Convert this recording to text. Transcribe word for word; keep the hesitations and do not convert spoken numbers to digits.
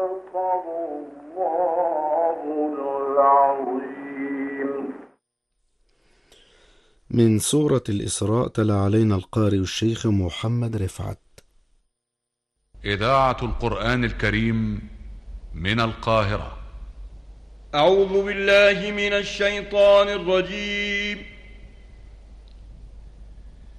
من سورة الإسراء تلا علينا القارئ الشيخ محمد رفعت. إذاعة القرآن الكريم من القاهرة. أعوذ بالله من الشيطان الرجيم.